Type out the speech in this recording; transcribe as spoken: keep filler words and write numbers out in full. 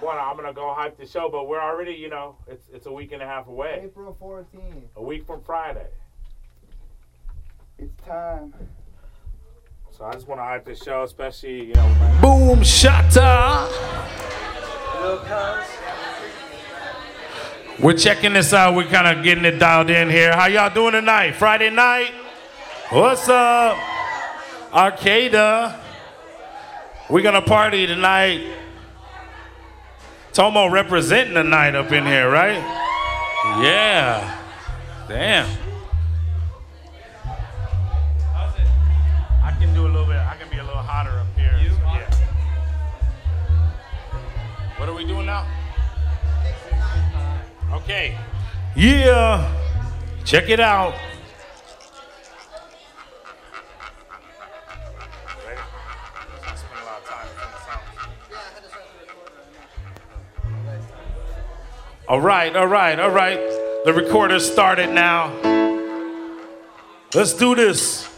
wanna, I'm gonna go hype the show, but we're already, you know, it's it's a week and a half away. April fourteenth. A week from Friday. It's time. So I just wanna hype the show, especially, you know. My- Boom shatta. We're checking this out. We're kind of getting it dialed in here. How y'all doing tonight? Friday night? What's up? Arcada. We're gonna party tonight. Tomo representing the night up in here, right? Yeah. Damn. I can do a little bit. I can be a little hotter up here. Yeah. What are we doing now? Okay. Yeah. Check it out. Ready? I spend a lot of time in the sound. All right, all right, all right. The recorder started now. Let's do this.